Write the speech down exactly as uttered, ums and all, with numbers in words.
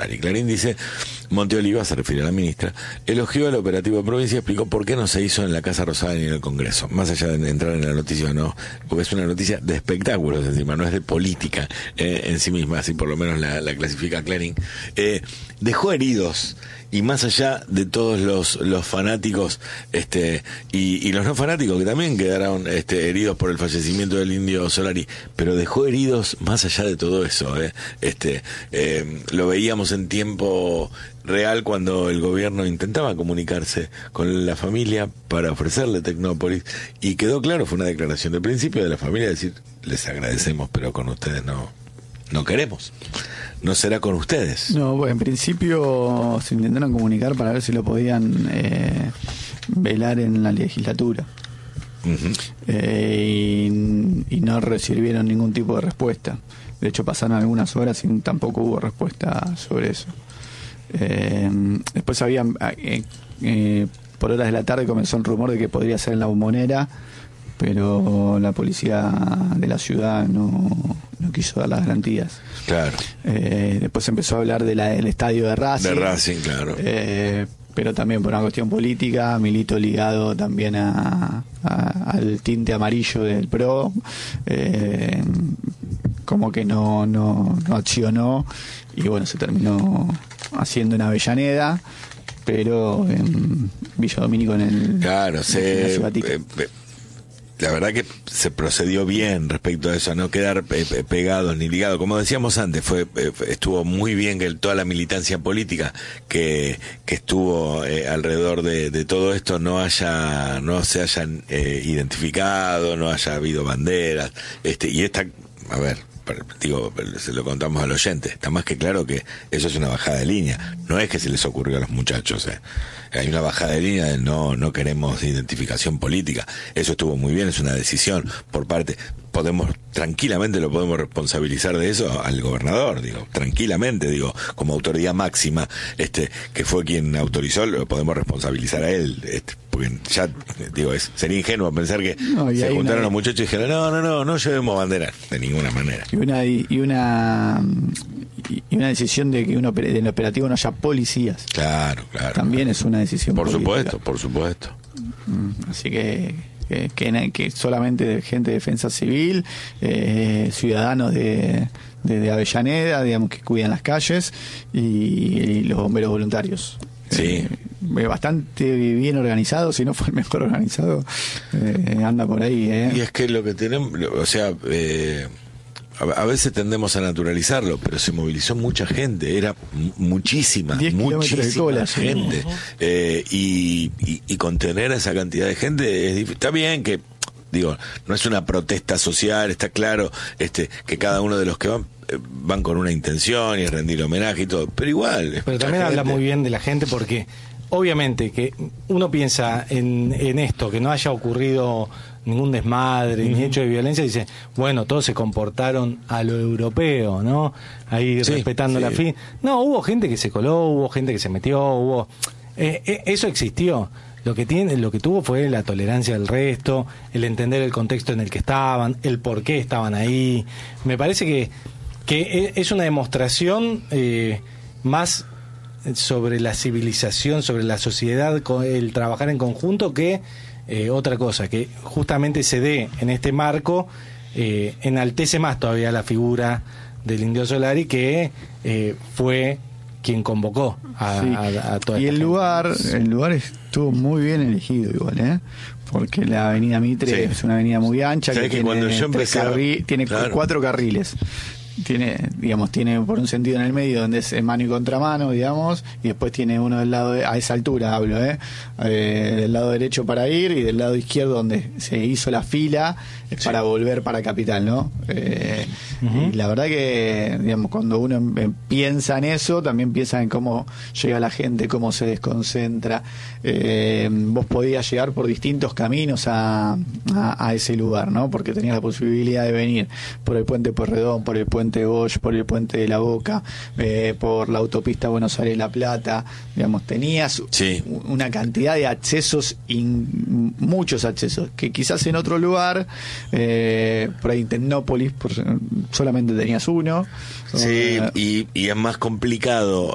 Solari. Clarín dice, Monte Oliva, se refiere a la ministra, elogió el operativo de provincia y explicó por qué no se hizo en la Casa Rosada ni en el Congreso. Más allá de entrar en la noticia o no, porque es una noticia de espectáculos encima, no es de política eh, en sí misma, así por lo menos la, la clasifica Clarín. Eh, dejó heridos, y más allá de todos los los fanáticos este y, y los no fanáticos que también quedaron este, heridos por el fallecimiento del Indio Solari, pero dejó heridos más allá de todo eso. Eh. Este eh, lo veíamos en tiempo real cuando el gobierno intentaba comunicarse con la familia para ofrecerle Tecnópolis, y quedó claro, fue una declaración de principio de la familia, decir, les agradecemos, pero con ustedes no no queremos. No será con ustedes. No, pues en principio se intentaron comunicar para ver si lo podían eh, velar en la legislatura. Uh-huh. eh, y, y no recibieron ningún tipo de respuesta. De hecho pasaron algunas horas y tampoco hubo respuesta sobre eso. Eh, después había eh, eh, por horas de la tarde comenzó el rumor de que podría ser en La Bombonera, pero la policía de la ciudad no, no quiso dar las garantías. Claro. Eh, después empezó a hablar de la, del estadio de Racing. De Racing, claro. Eh, pero también por una cuestión política, Milito ligado también a, a, al tinte amarillo del P R O. Eh, como que no, no, no accionó, y bueno, se terminó haciendo en Avellaneda, pero en Villa Domínico en el... Claro, se... La verdad que se procedió bien respecto a eso, a no quedar eh, pegados ni ligados. Como decíamos antes, fue eh, estuvo muy bien que toda la militancia política que, que estuvo eh, alrededor de, de todo esto no haya no se hayan eh, identificado, no haya habido banderas. este Y esta, a ver, digo, se lo contamos al oyente, está más que claro que eso es una bajada de línea. No es que se les ocurrió a los muchachos, eh. Hay una bajada de línea de no no queremos identificación política. Eso estuvo muy bien, es una decisión por parte, podemos tranquilamente lo podemos responsabilizar de eso al gobernador, digo, tranquilamente, digo, como autoridad máxima, este que fue quien autorizó, lo podemos responsabilizar a él, este, porque ya digo, es sería ingenuo pensar que no, se juntaron una... los muchachos y dijeron, no, no, no, no llevemos bandera, de ninguna manera. Y una y una y una decisión de que uno en el operativo no haya policías. Claro, claro. También es una decisión por política. supuesto, por supuesto. Así que que, que, que solamente gente de defensa civil, eh, ciudadanos de, de, de Avellaneda, digamos, que cuidan las calles, y, y los bomberos voluntarios. Sí. Eh, bastante bien organizado, si no fue el mejor organizado, eh, anda por ahí. Eh. Y es que lo que tenemos, o sea, eh, a, a veces tendemos a naturalizarlo, pero se movilizó mucha gente, era muchísima, muchísima gente. Uh-huh. eh, y, y, y contener a esa cantidad de gente es difícil. Está bien que, digo, no es una protesta social, está claro este que cada uno de los que van eh, van con una intención y rendir homenaje y todo, pero igual. Pero también gente... habla muy bien de la gente, porque obviamente que uno piensa en, en esto, que no haya ocurrido ningún desmadre, uh-huh. ni hecho de violencia, dice, bueno, todos se comportaron a lo europeo, ¿no? Ahí sí, respetando sí. la fin. No, hubo gente que se coló, hubo gente que se metió, hubo eh, eh, eso existió. Lo que tiene, lo que tuvo fue la tolerancia del resto, el entender el contexto en el que estaban, el por qué estaban ahí. Me parece que que es una demostración eh, más sobre la civilización, sobre la sociedad, el trabajar en conjunto, que eh, otra cosa, que justamente se dé en este marco, eh, enaltece más todavía la figura del Indio Solari, que eh, fue quien convocó a, sí. a, a toda y esta el gente. lugar el lugar estuvo muy bien elegido igual, ¿eh? Porque la avenida Mitre sí. es una avenida muy ancha, que, que tiene, cuando yo empecé a... carri... tiene claro. cuatro carriles. Tiene, digamos, tiene por un sentido en el medio donde es mano y contramano, digamos, y después tiene uno del lado de, a esa altura hablo, ¿eh? eh del lado derecho para ir, y del lado izquierdo donde se hizo la fila es sí. para volver para Capital, ¿no? Eh, uh-huh. Y la verdad que, digamos, cuando uno em, piensa en eso, también piensa en cómo llega la gente, cómo se desconcentra. Eh, vos podías llegar por distintos caminos a, a, a ese lugar, ¿no? Porque tenías la posibilidad de venir por el puente Pueyrredón, por el puente Bosch, por el puente de la Boca, eh, por la autopista Buenos Aires-La Plata, digamos, tenías sí. una cantidad de accesos, in, muchos accesos, que quizás en otro lugar, eh, por ahí en Tecnópolis, por, solamente tenías uno. Sí, y, y es más complicado